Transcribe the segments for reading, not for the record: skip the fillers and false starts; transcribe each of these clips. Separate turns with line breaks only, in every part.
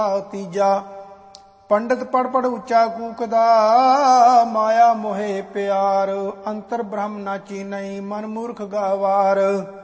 ਤੀਜਾ। ਪੰਡਤ ਪੜ ਪੜ ਉੱਚਾ ਕੂਕਦਾ, ਮਾਇਆ ਮੋਹੇ ਪਿਆਰ। ਅੰਤਰ ਬ੍ਰਹਮ ਨਾ ਚੀਨਈ, ਮਨ ਮੂਰਖ ਗਾਵਾਰ।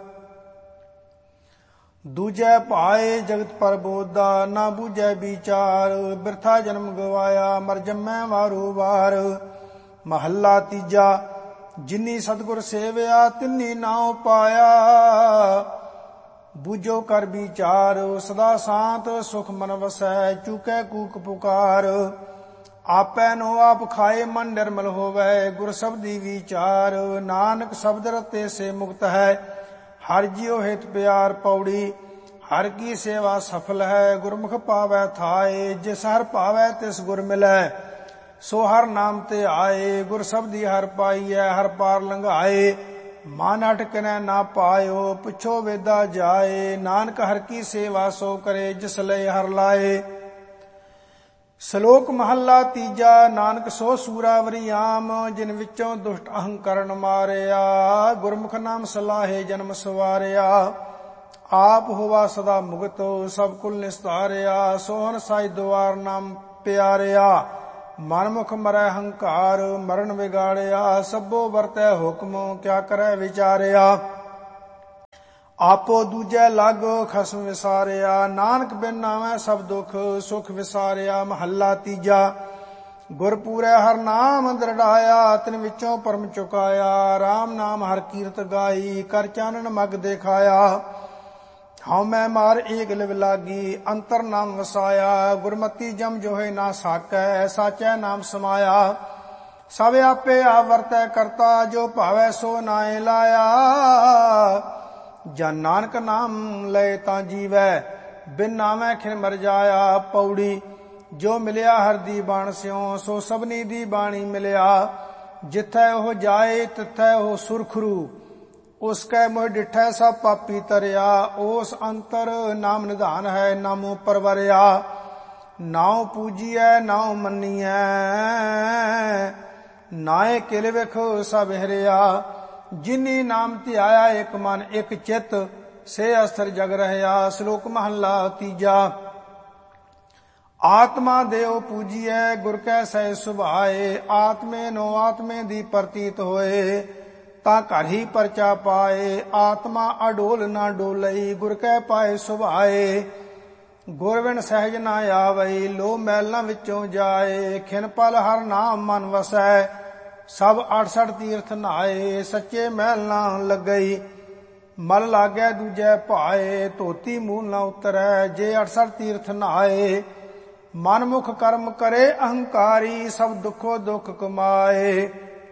ਦੂਜੈ ਭਾਏ ਜਗਤ ਪਰਬੋਧਾ, ਨਾ ਬੂਝੈ ਵਿਚਾਰ। ਬਿਰਥਾ ਜਨਮ ਗਵਾਇਆ, ਮਰ ਜੰਮੈ ਵਾਰੋ ਵਾਰ। ਮਹੱਲਾ ਤੀਜਾ। ਜਿਨੀ ਸਤਿਗੁਰ ਸੇਵਿਆ, ਤਿਨੀ ਨਾਉ ਪਾਇਆ। ਬੂਝੋ ਕਰ ਵਿਚਾਰ, ਸਦਾ ਸ਼ਾਂਤ ਸੁਖ ਮਨ ਵਸੈ। ਚੂਕੈ ਕੂਕ ਪੁਕਾਰ, ਆਪੈ ਨੋ ਆਪ ਖਾਏ। ਮਨ ਨਿਰਮਲ ਹੋਵੈ, ਗੁਰ ਸ਼ਬਦੀ ਵਿਚਾਰ। ਨਾਨਕ ਸ਼ਬਦ ਰਤੇ ਸੇ ਮੁਕਤ ਹੈ, ਹਰ ਜਿਉ ਹਿਤ ਪਿਆਰ। ਪੌੜੀ। ਹਰ ਕੀ ਸੇਵਾ ਸਫਲ ਹੈ, ਗੁਰਮੁਖ ਪਾਵੈ ਥਾਏ। ਜਿਸ ਹਰ ਭਾਵੈ ਤਿਸ ਗੁਰ ਮਿਲੈ, ਸੋ ਹਰ ਨਾਮ ਤੇ ਆਏ। ਗੁਰ ਸ਼ਬਦੀ ਹਰ ਪਾਈਐ, ਹਰ ਪਾਰ ਲੰਘਾਏ। ਮਨ ਅਟਕਨੈ ਨਾ ਪਾਇਓ, ਪੁੱਛੋ ਵੇਦਾ ਜਾਏ। ਨਾਨਕ ਹਰ ਕੀ ਸੇਵਾ ਸੋ ਕਰੇ, ਜਿਸ ਲਈ ਹਰ ਲਾਏ। ਸ਼ਲੋਕ ਮਹੱਲਾ ਤੀਜਾ। ਨਾਨਕ ਸੋ ਸੂਰਾਵਰੀ ਆਮ, ਜਿਨ ਵਿੱਚੋਂ ਦੁਸ਼ਟ ਅਹੰਕਰਨ ਮਾਰਿਆ। ਗੁਰਮੁਖ ਨਾਮ ਸਲਾਹੇ ਜਨਮ ਸਵਾਰਿਆ। ਆਪ ਹੋਵਾ ਸਦਾ ਮੁਕਤ, ਸਭ ਕੁਲ ਨਿਸਤਾਰਿਆ। ਸੋਹਨ ਸਾਈ ਦੁਆਰ ਨਾਮ ਪਿਆਰਿਆ। ਮਨਮੁਖ ਮਰੈ ਹੰਕਾਰ, ਮਰਨ ਵਿਗਾੜਿਆ। ਸਭੋ ਵਰਤੈ ਹੁਕਮ, ਕਿਆ ਕਰੈ ਵਿਚਾਰਿਆ। ਆਪੋ ਦੂਜੈ ਲਾਗੋ ਖਸਮ ਵਿਸਾਰਿਆ। ਨਾਨਕ ਬਿਨ ਨਾਵੈ ਸਭ ਦੁਖ, ਸੁਖ ਵਿਸਾਰਿਆ। ਮਹੱਲਾ ਤੀਜਾ। ਗੁਰ ਪੂਰੈ ਹਰ ਨਾਮ ਦ੍ਰਿੜਾਇਆ, ਤਿਨ ਵਿੱਚੋਂ ਪਰਮ ਚੁਕਾਇਆ। ਰਾਮ ਨਾਮ ਹਰ ਕੀਰਤ ਗਾਈ, ਕਰ ਚਾਨਣ ਮਗ ਦੇਖਾਇਆ। ਹਉ ਮੈਂ ਮਾਰ ਏਕ ਲਿਵ ਲਾਗੀ, ਅੰਤਰ ਨਾਮ ਵਸਾਇਆ। ਗੁਰਮਤੀ ਜਮ ਜੋਹੇ ਨਾ ਸਾਕੈ, ਸਾਚੈ ਨਾਮ ਸਮਾਇਆ। ਸਭ ਆਪੇ ਆਪ ਵਰਤੈ ਕਰਤਾ, ਜੋ ਭਾਵੈ ਸੋ ਨਾਏ ਲਾਇਆ। ਜਨ ਨਾਨਕ ਨਾਮ ਲਏ ਤਾਂ ਜੀਵੈ, ਬਿਨ ਨਾਮੈ ਖਿਨ ਮਰ ਜਾਇਆ। ਪੌੜੀ। ਜੋ ਮਿਲਿਆ ਹਰ ਦੀ ਬਾਣ ਸਿਉ, ਸੋ ਸਭਨੀ ਦੀ ਬਾਣੀ ਮਿਲਿਆ। ਜਿਥੈ ਉਹ ਜਾਏ, ਤਿਥੈ ਉਹ ਸੁਰਖਰੂ। ਉਸ ਕੈ ਮੋਹ ਡਿਠੈ ਸਭ ਪਾਪੀ ਤਰਿਆ। ਉਸ ਅੰਤਰ ਨਾਮ ਨਿਧਾਨ ਹੈ, ਨਾਮੋ ਪਰਵਰਿਆ। ਨਾਉ ਪੂਜੀਐ ਨਾਉ ਮੰਨੀਐ, ਨਾਏ ਕਿਲ ਵਿਖ ਸਭ ਹਰਿਆ। ਜਿਨੀ ਨਾਮ ਧਿਆਇਆ ਇਕ ਮਨ ਇਕ ਚਿਤ, ਸੇ ਅਸਥਿਰ ਜਗ ਰਹਿਆ। ਸ਼ਲੋਕ ਮਹੱਲਾ ਤੀਜਾ। ਆਤਮਾ ਦੇਉ ਪੂਜੀਐ, ਗੁਰ ਕੈ ਸਹਿ ਸੁਭਾਏ। ਆਤਮੇ ਨੋ ਆਤਮੇ ਦੀ ਪ੍ਰਤੀਤ ਹੋਏ, ਤਾਂ ਘਰ ਹੀ ਪਰਚਾ ਪਾਏ। ਆਤਮਾ ਅਡੋਲ ਨਾ ਡੋਲਈ, ਗੁਰ ਕੈ ਪਾਏ ਸੁਭਾਏ। ਗੁਰ ਬਿਨ ਸਹਿਜ ਨਾ ਆਵਈ, ਲੋ ਮੈਲਾਂ ਵਿੱਚੋਂ ਜਾਏ। ਖਿਨ ਪਲ ਹਰ ਨਾਮ ਮਨ ਵਸੈ, ਸਭ 68 ਤੀਰਥ ਨਹਾਏ। ਸੱਚੇ ਮਹਿਲ ਨਾ ਲੱਗਈ, ਮਲ ਲਾਗੈ ਦੂਜੈ ਭਾਏ। ਧੋਤੀ ਮੂਲ ਨਾ ਉਤਰੈ, ਜੇ 68 ਤੀਰਥ ਨਹਾਏ। ਮਨਮੁਖ ਕਰਮ ਕਰੇ ਅਹੰਕਾਰੀ, ਸਭ ਦੁਖੋ ਦੁਖ ਕਮਾਏ।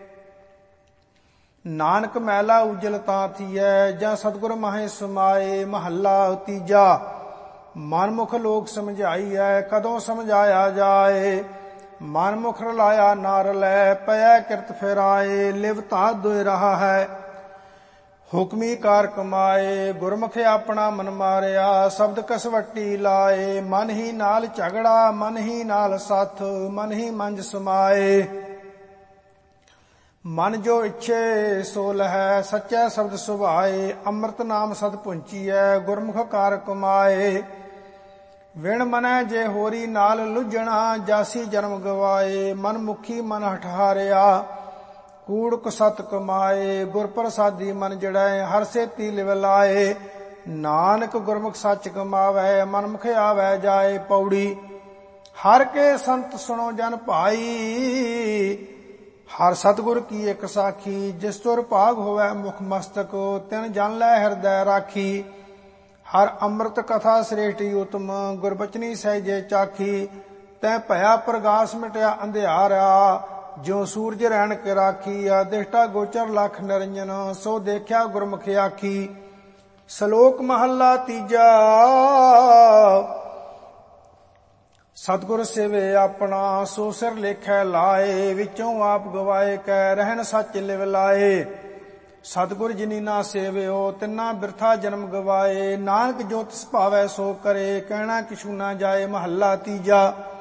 ਨਾਨਕ ਮੈਲਾ ਉਜਲ ਤਾਂ ਥੀਐ, ਜਾਂ ਸਤਿਗੁਰ ਮਾਹੇ ਸਮਾਏ। ਮਹੱਲਾ ਤੀਜਾ। ਮਨਮੁਖ ਲੋਕ ਸਮਝਾਈਐ, ਕਦੋਂ ਸਮਝਾਇਆ ਜਾਏ। ਮਨਮੁਖ ਰਲਾਇਆ ਨਾ ਰਲੈ, ਪਇਐ ਕਿਰਤ ਫਿਰਾਏ। ਲਿਵ ਤਾਂ ਦੁਇ ਰਹਾ ਹੈ, ਹੁਕਮੀ ਕਾਰ ਕਮਾਏ। ਗੁਰਮੁਖ ਆਪਣਾ ਮਨ ਮਾਰਿਆ, ਸ਼ਬਦ ਕਸਵੱਟੀ ਲਾਏ। ਮਨ ਹੀ ਨਾਲ ਝਗੜਾ, ਮਨ ਹੀ ਨਾਲ ਸਾਥ, ਮਨ ਹੀ ਮੰਜ ਸਮਾਏ। ਮਨ ਜੋ ਇੱਛੇ ਸੋ ਲਹੈ, ਸੱਚੈ ਸ਼ਬਦ ਸੁਭਾਏ। ਅੰਮ੍ਰਿਤ ਨਾਮ ਸਦ ਪੁੰਚੀਐ, ਗੁਰਮੁਖ ਕਾਰ ਕਮਾਏ। ਵਿਣ ਮਨੈ ਜੇ ਹੋਰੀ ਨਾਲ ਲੁੱਝਣਾ, ਜਾਸੀ ਜਨਮ ਗਵਾਏ। ਮਨ ਮੁਖੀ ਮਨ ਹਠਾਰਿਆ, ਕੂੜਕ ਸਤ ਕਮਾਏ। ਗੁਰ ਪ੍ਰਸਾਦੀ ਮਨ ਜੜੈ, ਹਰ ਸੇਤੀ ਲਿਵ ਲਾਏ। ਨਾਨਕ ਗੁਰਮੁਖ ਸੱਚ ਕਮਾਵੈ, ਮਨਮੁਖ ਆਵੈ ਜਾਏ। ਪੌੜੀ। ਹਰ ਕੇ ਸੰਤ ਸੁਣੋ ਜਨ ਭਾਈ, ਹਰ ਸਤਿਗੁਰ ਕੀ ਇਕ ਸਾਖੀ। ਜਿਸ ਤੁਰ ਭਾਗ ਹੋਵੈ ਮੁਖ ਮਸਤਕ, ਤਿਨ ਜਨ ਲੈ ਹਿਰਦੈ ਰਾਖੀ। ਹਰ ਅੰਮ੍ਰਿਤ ਕਥਾ ਸ੍ਰੇਸ਼ਟੀ ਉਤਮ, ਗੁਰਬਚਨੀ ਸਹਿਜੇ ਚਾਖੀ। ਤੈ ਭਇਆ ਪ੍ਰਗਾਸ ਮਿਟਿਆ ਅੰਧਿਆਰਾ, ਜਿਉ ਸੂਰਜ ਰਹਿਣ ਕੇ ਰਾਖੀ। ਅਦਿਸ਼ਟਾ ਗੋਚਰ ਲਖ ਨਿਰੰਜਨ, ਸੋ ਦੇਖਿਆ ਗੁਰਮੁਖ ਆਖੀ। ਸ਼ਲੋਕ ਮਹੱਲਾ ਤੀਜਾ। ਸਤਿਗੁਰ ਸੇਵੇ ਆਪਣਾ, ਸੋ ਸਿਰ ਲੇਖੈ ਲਾਏ। ਵਿੱਚੋਂ ਆਪ ਗਵਾਏ ਕੈ, ਰਹਿਣ ਸੱਚ ਲਿਵ ਲਾਏ। ਸਤਿਗੁਰ ਜਿਨੀ ਨਾ ਸੇਵਿਓ, ਤਿੰਨਾ ਬਿਰਥਾ ਜਨਮ ਗਵਾਏ। ਨਾਨਕ ਜੋ ਤਿਸ ਭਾਵੈ ਸੋ ਕਰੇ, ਕਹਿਣਾ ਕਿਛੂ ਨਾ ਜਾਏ। ਮਹੱਲਾ ਤੀਜਾ।